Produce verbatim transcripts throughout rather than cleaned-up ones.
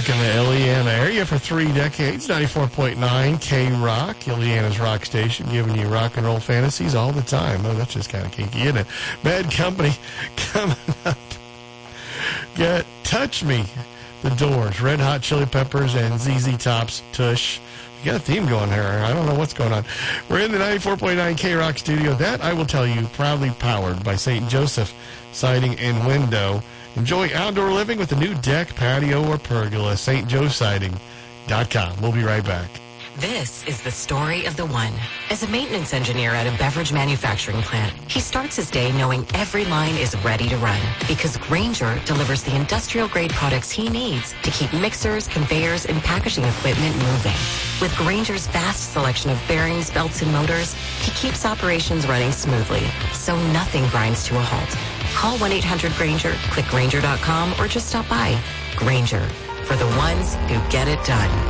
Rock in the Illiana area for three decades. ninety-four point nine K-Rock, Illiana's rock station, giving you rock and roll fantasies all the time. Oh, that's just kind of kinky, isn't it? Bad Company coming up. Get Touch Me, The Doors, Red Hot Chili Peppers, and Z Z Top's Tush. You got a theme going here. I don't know what's going on. We're in the ninety-four point nine K-Rock studio. That, I will tell you, proudly powered by Saint Joseph Siding and Window. Enjoy outdoor living with a new deck, patio, or pergola. S T Joe Siding dot com. We'll be right back. This is the story of the one. As a maintenance engineer at a beverage manufacturing plant, he starts his day knowing every line is ready to run because Grainger delivers the industrial-grade products he needs to keep mixers, conveyors, and packaging equipment moving. With Grainger's vast selection of bearings, belts, and motors, he keeps operations running smoothly, so nothing grinds to a halt. Call one eight hundred Grainger, click Grainger dot com, or just stop by. Grainger, for the ones who get it done.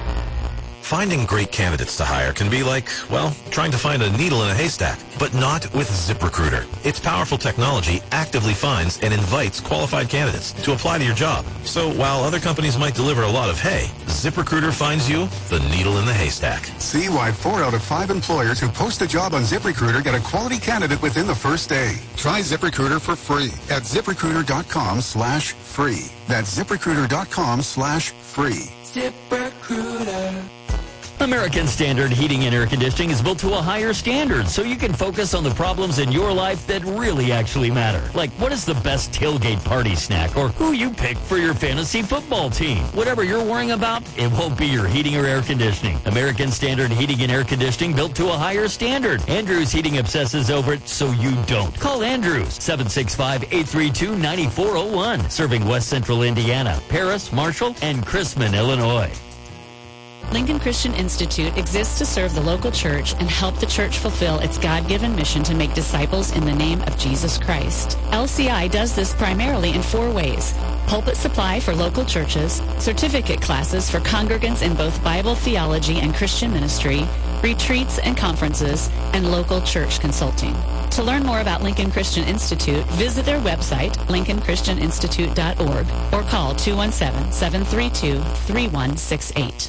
Finding great candidates to hire can be like, well, trying to find a needle in a haystack, but not with ZipRecruiter. Its powerful technology actively finds and invites qualified candidates to apply to your job. So while other companies might deliver a lot of hay, ZipRecruiter finds you the needle in the haystack. See why four out of five employers who post a job on ZipRecruiter get a quality candidate within the first day. Try ZipRecruiter for free at ZipRecruiter dot com slash free. That's ZipRecruiter dot com slash free. ZipRecruiter. American Standard Heating and Air Conditioning is built to a higher standard so you can focus on the problems in your life that really actually matter. Like what is the best tailgate party snack or who you pick for your fantasy football team. Whatever you're worrying about, it won't be your heating or air conditioning. American Standard Heating and Air Conditioning built to a higher standard. Andrews Heating obsesses over it so you don't. Call Andrews, seven six five, eight three two, nine four zero one. Serving West Central Indiana, Paris, Marshall, and Chrisman, Illinois. Lincoln Christian Institute exists to serve the local church and help the church fulfill its God-given mission to make disciples in the name of Jesus Christ. L C I does this primarily in four ways: pulpit supply for local churches, certificate classes for congregants in both Bible theology and Christian ministry, retreats and conferences, and local church consulting. To learn more about Lincoln Christian Institute, visit their website, lincoln christian institute dot org, or call two one seven, seven three two, three one six eight.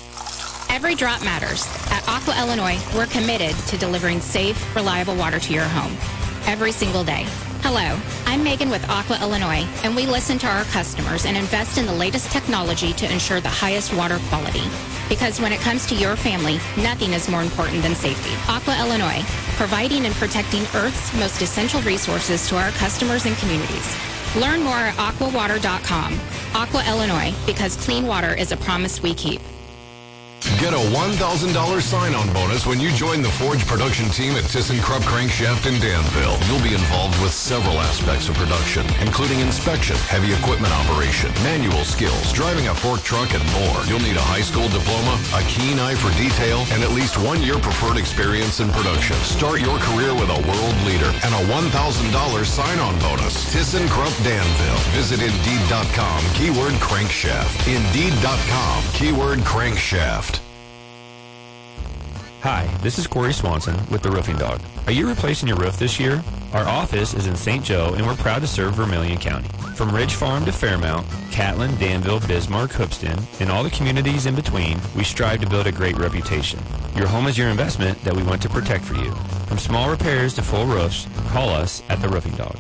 Every drop matters. At Aqua Illinois, we're committed to delivering safe, reliable water to your home every single day. Hello, I'm Megan with Aqua Illinois, and we listen to our customers and invest in the latest technology to ensure the highest water quality. Because when it comes to your family, nothing is more important than safety. Aqua Illinois, providing and protecting Earth's most essential resources to our customers and communities. Learn more at aqua water dot com. Aqua Illinois, because clean water is a promise we keep. Get a one thousand dollars sign-on bonus when you join the Forge production team at ThyssenKrupp Crankshaft in Danville. You'll be involved with several aspects of production, including inspection, heavy equipment operation, manual skills, driving a fork truck, and more. You'll need a high school diploma, a keen eye for detail, and at least one year preferred experience in production. Start your career with a world leader and a one thousand dollars sign-on bonus. ThyssenKrupp Danville. Visit Indeed dot com, keyword crankshaft. Indeed dot com, keyword crankshaft. Hi, this is Corey Swanson with The Roofing Dog. Are you replacing your roof this year? Our office is in Saint Joe, and we're proud to serve Vermilion County. From Ridge Farm to Fairmount, Catlin, Danville, Bismarck, Hoopston, and all the communities in between, we strive to build a great reputation. Your home is your investment that we want to protect for you. From small repairs to full roofs, call us at The Roofing Dog.